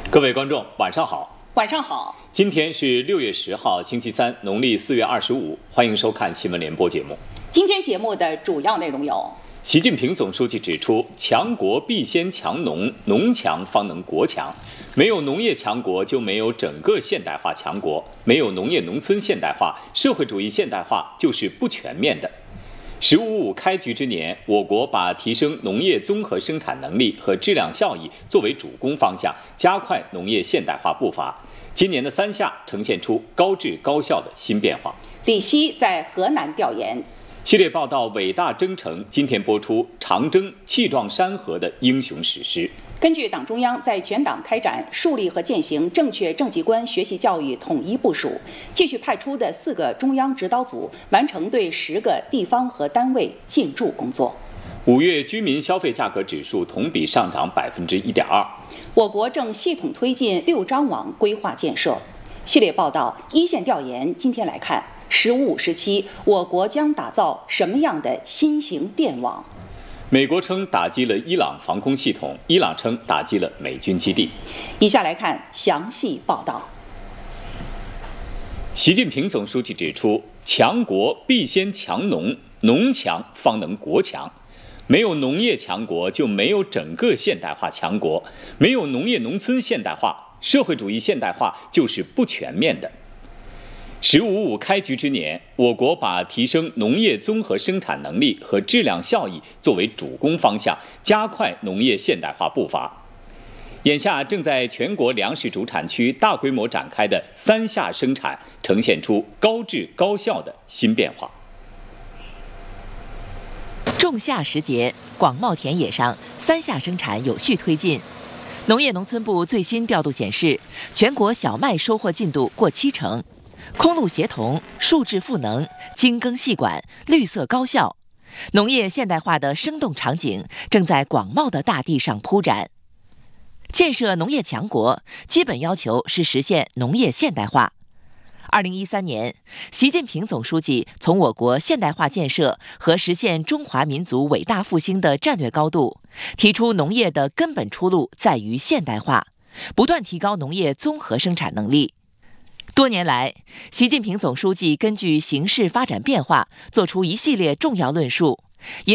各位观众，晚上好。 晚上好。 今天是6月10号，星期三，农历4月25。欢迎收看新闻联播节目。 今天节目的主要内容有： 习近平总书记指出，强国必先强农，农强方能国强。没有农业强国，就没有整个现代化强国；没有农业农村现代化，社会主义现代化就是不全面的。“15+5”开局之年，我国把提升农业综合生产能力和质量效益作为主攻方向，加快农业现代化步伐。今年的3下呈现出高质高效的新变化。 李希在河南调研。 系列报道《伟大征程》今天播出长征气壮山河的英雄史诗。 根据党中央在全党开展树立和践行正确政绩观学习教育统一部署，继续派出的4个中央指导组完成对10个地方和单位进驻工作。 5月居民消费价格指数同比上涨1.2%。 我国正系统推进6张网规划建设。系列报道一线调研，今天来看“15+5”时期，我国将打造什么样的新型电网？ 美国称打击了伊朗防空系统，伊朗称打击了美军基地。 以下来看详细报道。 习近平总书记指出，强国必先强农，农强方能国强。没有农业强国，就没有整个现代化强国；没有农业农村现代化，社会主义现代化就是不全面的。“15+5”开局之年，我国把提升农业综合生产能力和质量效益作为主攻方向，加快农业现代化步伐。眼下正在全国粮食主产区大规模展开的3下生产，呈现出高质高效的新变化。 仲夏时节，广袤田野上3下生产有序推进。农业农村部最新调度显示，全国小麦收获进度过70%。空路协同、数质赋能、精耕细管、绿色高效，农业现代化的生动场景正在广袤的大地上铺展。建设农业强国，基本要求是实现农业现代化。2013年，习近平总书记从我国现代化建设和实现中华民族伟大复兴的战略高度，提出农业的根本出路在于现代化，不断提高农业综合生产能力。多年来，习近平总书记根据形势发展变化，作出一系列重要论述，